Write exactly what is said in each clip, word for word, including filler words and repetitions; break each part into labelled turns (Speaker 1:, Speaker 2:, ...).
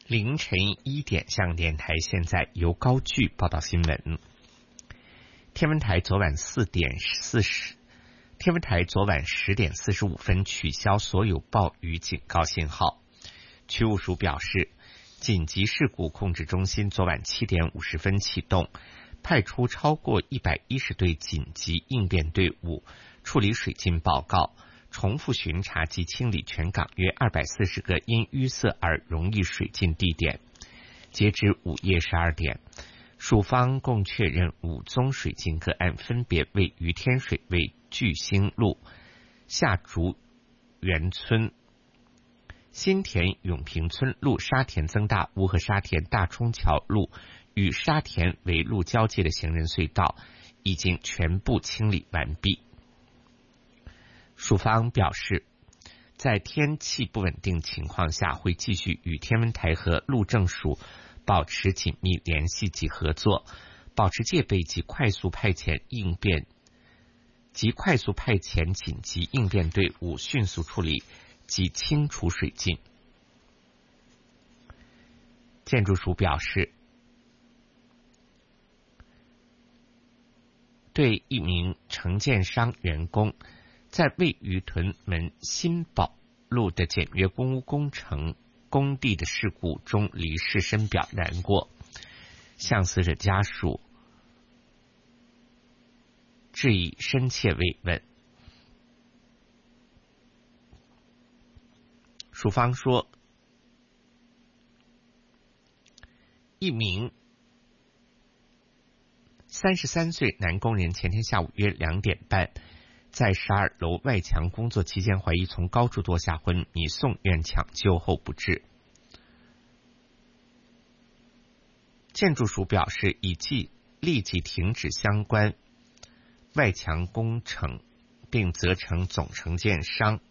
Speaker 1: 凌晨一点，香港电台现在由高炬报道新闻。天文台昨晚四点四十，天文台昨晚十点四十五分取消所有暴雨警告信号。区务署表示，紧急事故控制中心昨晚七点五十分启动，派出超过一百一十队紧急应变队伍处理水浸报告，重复巡查及清理全港约二百四十个因淤塞而容易水浸地点。截至午夜十二点，署方共确认五宗水浸个案，分别位于天水围巨星路、下竹园村、新田永平村路、沙田增大屋和沙田大冲桥路与沙田围路交界的行人隧道已经全部清理完毕。署方表示，在天气不稳定情况下，会继续与天文台和路政署保持紧密联系及合作，保持戒备及快速派遣应变及快速派遣紧急应变队伍，迅速处理及清除水浸。建筑署表示，对一名承建商员工在位于屯门新宝路的简约公屋工程工地的事故中离世深表难过，向死者家属致以深切慰问。署方说，一名三十三岁男工人前天下午约两点半在十二楼外墙工作期间，怀疑从高处堕下昏迷，送院抢救后不治。建筑署表示，已即立即停止相关外墙工程，并责成总承建商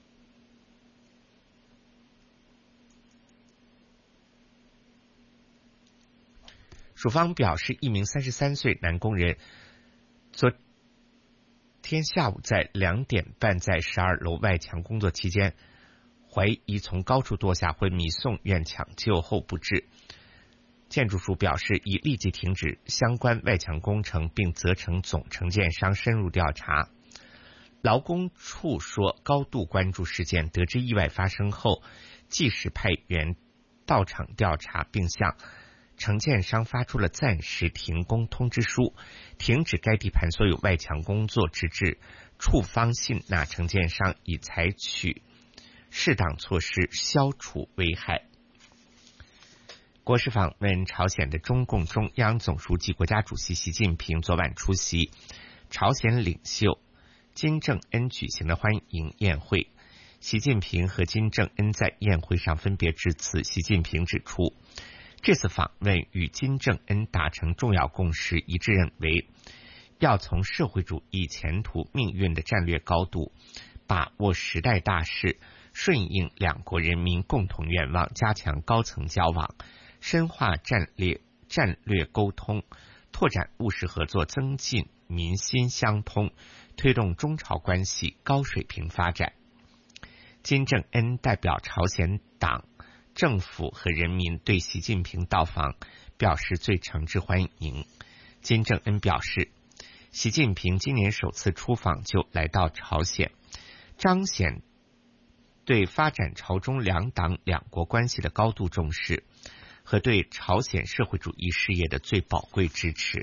Speaker 1: 署方表示，一名三十三岁男工人昨天下午在两点半在十二楼外墙工作期间，怀疑从高处堕下昏迷，送院抢救后不治。建筑署表示，已立即停止相关外墙工程，并责成总承建商深入调查。劳工处说，高度关注事件，得知意外发生后，即时派员到场调查，并向承建商发出了暂时停工通知书，停止该地盘所有外墙工作，直至处方信纳承建商已采取适当措施消除危害。国事访问朝鲜的中共中央总书记、国家主席习近平昨晚出席朝鲜领袖金正恩举行的欢迎宴会。习近平和金正恩在宴会上分别致辞。习近平指出，这次访问与金正恩达成重要共识，一致认为要从社会主义前途命运的战略高度，把握时代大势，顺应两国人民共同愿望，加强高层交往，深化战略战略沟通，拓展务实合作，增进民心相通，推动中朝关系高水平发展。金正恩代表朝鲜党政府和人民对习近平到访表示最诚挚欢迎。金正恩表示，习近平今年首次出访就来到朝鲜，彰显对发展朝中两党两国关系的高度重视和对朝鲜社会主义事业的最宝贵支持。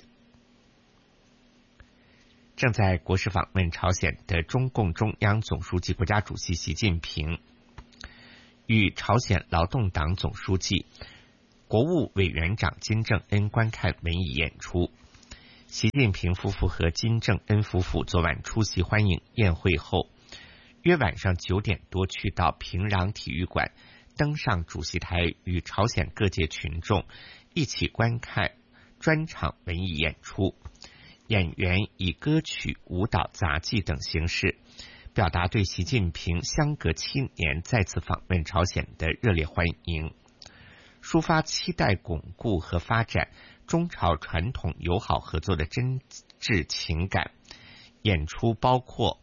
Speaker 1: 正在国事访问朝鲜的中共中央总书记、国家主席习近平与朝鲜劳动党总书记、国务委员长金正恩观看文艺演出。习近平夫妇和金正恩夫妇昨晚出席欢迎宴会后，约晚上九点多去到平壤体育馆，登上主席台，与朝鲜各界群众一起观看专场文艺演出。演员以歌曲、舞蹈、杂技等形式表达对习近平相隔七年再次访问朝鲜的热烈欢迎，抒发期待巩固和发展中朝传统友好合作的真挚情感。演出包括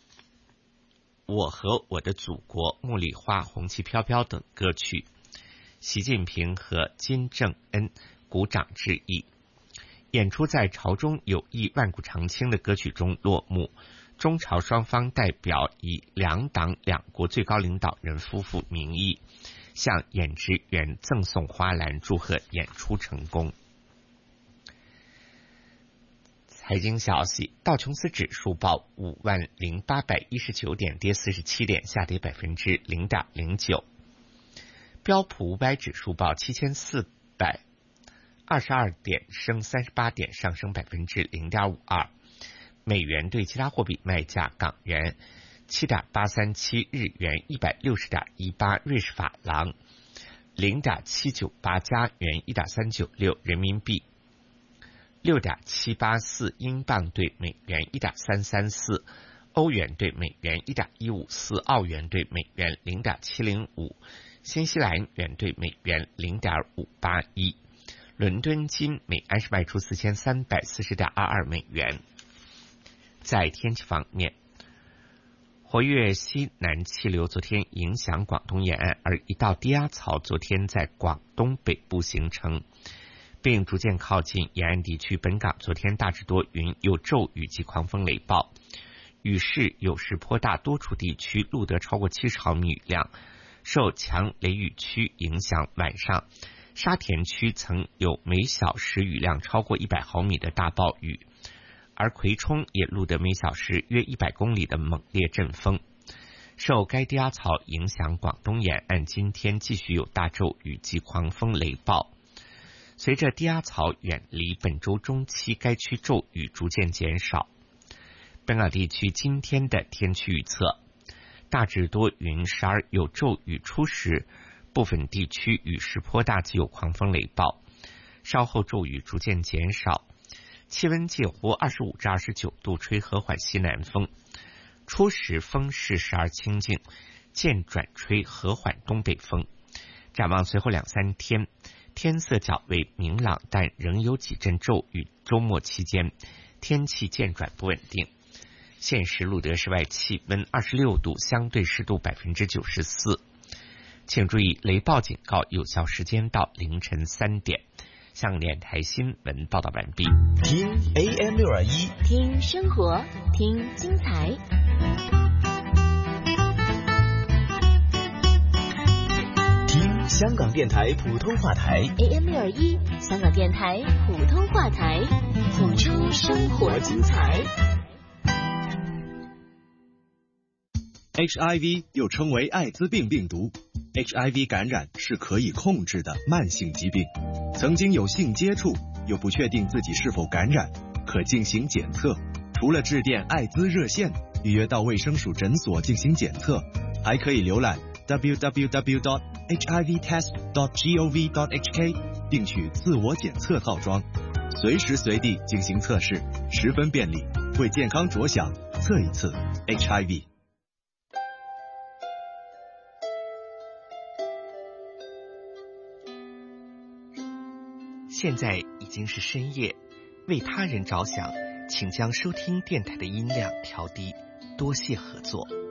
Speaker 1: 我和我的祖国、茉莉花、红旗飘飘等歌曲。 习近平和金正恩鼓掌致意。演出在朝中有意万古长青的歌曲中落幕，中朝双方代表以两党两国最高领导人夫妇名义向演职员赠送花篮，祝贺演出成功。财经消息，道琼斯指数报五万零八百一十九点，跌四十七点，下跌百分之零点零九。标普五百指数报七千四百二十二点，升三十八点，上升百分之零点五二。美元对其他货币卖价：港元七点八三七，日元一百六十点一八，瑞士法郎零点七九八，加元一点三九六，人民币六点七八四，英镑对美元一点三三四，欧元对美元一点一五四，澳元对美元零点七零五，新西兰元对美元零点五八一。伦敦金每安士卖出四千三百四十点二二美元。在天气方面，活跃西南气流昨天影响广东沿岸，而一道低压槽昨天在广东北部形成，并逐渐靠近沿岸地区。本港昨天大致多云，有骤雨及狂风雷暴，雨势有时颇大，多处地区录得超过七十毫米雨量。受强雷雨区影响，晚上沙田区曾有每小时雨量超过一百毫米的大暴雨，而葵冲也录得每小时约一百公里的猛烈阵风。受该低压槽影响，广东沿岸今天继续有大骤雨及狂风雷暴。随着低压槽远离，本周中期该区骤雨逐渐减少。本港地区今天的天气预测：大致多云，时而有骤雨初时，部分地区雨势颇大，及有狂风雷暴，稍后骤雨逐渐减少，气温介乎二十五至二十九度，吹和缓西南风，初时风势时而清劲，渐转吹和缓东北风。展望随后两三天，天色较为明朗，但仍有几阵骤雨，周末期间天气渐转不稳定。现时录得室外气温二十六度，相对湿度百分之九十四。请注意，雷暴警告有效时间到凌晨三点。向联台新闻报道完毕。
Speaker 2: 听 A M 六二一，
Speaker 3: 听生活，听精彩。
Speaker 2: 听香港电台普通话台
Speaker 3: A M 六二一，香港电台普通话台，谱出生活精彩。
Speaker 4: H I V 又称为艾滋病病毒。H I V 感染是可以控制的慢性疾病，曾经有性接触又不确定自己是否感染，可进行检测。除了致电艾滋热线预约到卫生署诊所进行检测，还可以浏览 w w w dot h i v test dot gov dot h k 并取自我检测套装，随时随地进行测试，十分便利。为健康着想，测一次 H I V。
Speaker 1: 现在已经是深夜，为他人着想，请将收听电台的音量调低，多谢合作。